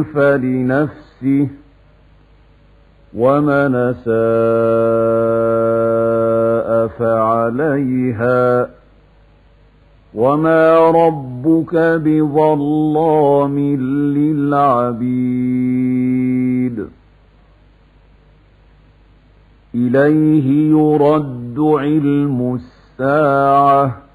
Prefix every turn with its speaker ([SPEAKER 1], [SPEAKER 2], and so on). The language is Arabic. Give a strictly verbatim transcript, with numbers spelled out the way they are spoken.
[SPEAKER 1] فلنفسه ومن أساء فعليها وما ربك بظلام للعبيد إليه يرد علم الساعة